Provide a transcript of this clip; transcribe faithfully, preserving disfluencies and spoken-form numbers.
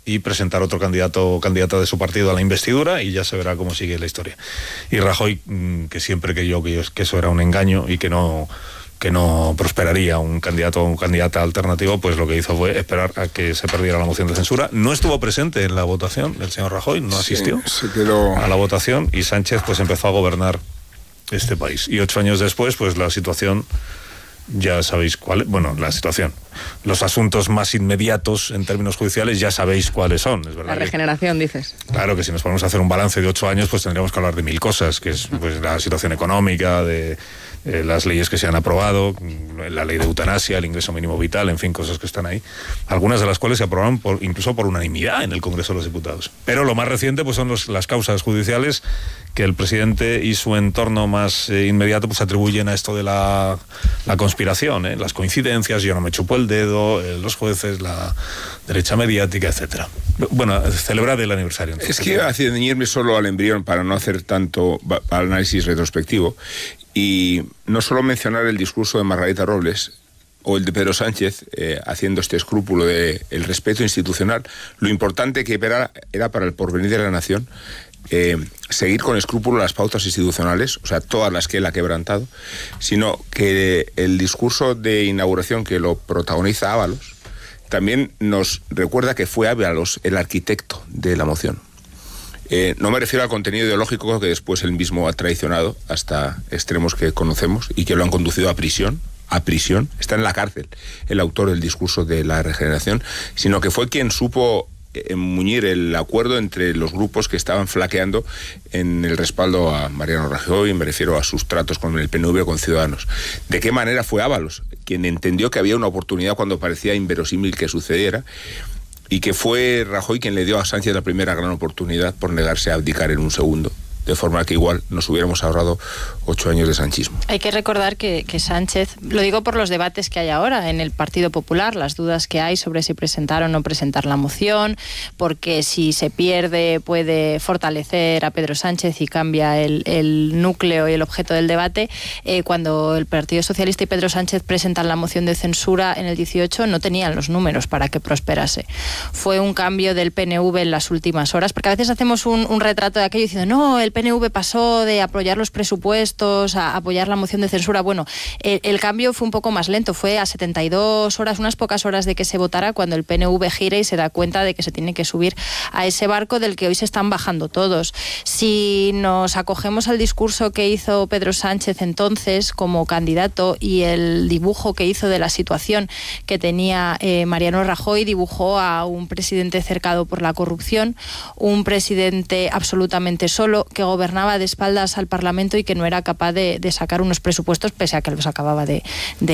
y presentar otro candidato o candidata de su partido a la investidura, y ya se verá cómo sigue la historia. Y Rajoy, que siempre creyó que eso era un engaño y que no que no prosperaría un candidato o un candidata alternativo, pues lo que hizo fue esperar a que se perdiera la moción de censura. No estuvo presente en la votación el señor Rajoy, no asistió sí, se quedó... a la votación, y Sánchez pues empezó a gobernar este país. Y ocho años después, pues la situación, ya sabéis cuál, bueno, la situación, los asuntos más inmediatos en términos judiciales ya sabéis cuáles son, es verdad. La regeneración, que, dices. Claro que si nos ponemos a hacer un balance de ocho años, pues tendríamos que hablar de mil cosas, que es pues la situación económica, de eh, las leyes que se han aprobado, la ley de eutanasia, el ingreso mínimo vital, en fin, cosas que están ahí, algunas de las cuales se aprobaron por, incluso por unanimidad en el Congreso de los Diputados. Pero lo más reciente pues son los, las causas judiciales que el presidente y su entorno más eh, inmediato pues atribuyen a esto de la, la conspiración, ¿eh? Las coincidencias, yo no me chupo el dedo, eh, los jueces, la derecha mediática, etcétera. Bueno, celebrar el aniversario. Entonces, es que iba a ceñirme solo al embrión para no hacer tanto análisis retrospectivo, y no solo mencionar el discurso de Margarita Robles o el de Pedro Sánchez, eh, haciendo este escrúpulo del respeto institucional, lo importante que era, era para el porvenir de la nación eh, seguir con escrúpulo las pautas institucionales, o sea, todas las que él ha quebrantado, sino que el discurso de inauguración que lo protagoniza Ábalos también nos recuerda que fue Ábalos el arquitecto de la moción. Eh, no me refiero al contenido ideológico que después él mismo ha traicionado hasta extremos que conocemos y que lo han conducido a prisión, a prisión, está en la cárcel el autor del discurso de la regeneración, sino que fue quien supo muñir el acuerdo entre los grupos que estaban flaqueando en el respaldo a Mariano Rajoy, me refiero a sus tratos con el P N V o con Ciudadanos. ¿De qué manera fue Ábalos quien entendió que había una oportunidad cuando parecía inverosímil que sucediera, y que fue Rajoy quien le dio a Sánchez la primera gran oportunidad por negarse a abdicar en un segundo? De forma que igual nos hubiéramos ahorrado ocho años de sanchismo. Hay que recordar que, que Sánchez, lo digo por los debates que hay ahora en el Partido Popular, las dudas que hay sobre si presentar o no presentar la moción, porque si se pierde puede fortalecer a Pedro Sánchez y cambia el, el núcleo y el objeto del debate. Eh, cuando el Partido Socialista y Pedro Sánchez presentan la moción de censura en el dieciocho, no tenían los números para que prosperase. Fue un cambio del P N V en las últimas horas, porque a veces hacemos un, un retrato de aquello diciendo, no, el P N V pasó de apoyar los presupuestos a apoyar la moción de censura. Bueno, el, el cambio fue un poco más lento, fue a setenta y dos horas, unas pocas horas de que se votara, cuando el P N V gira y se da cuenta de que se tiene que subir a ese barco del que hoy se están bajando todos. Si nos acogemos al discurso que hizo Pedro Sánchez entonces como candidato y el dibujo que hizo de la situación que tenía eh, Mariano Rajoy, dibujó a un presidente cercado por la corrupción, un presidente absolutamente solo, que gobernaba de espaldas al Parlamento y que no era capaz de, de sacar unos presupuestos pese a que los acababa de, de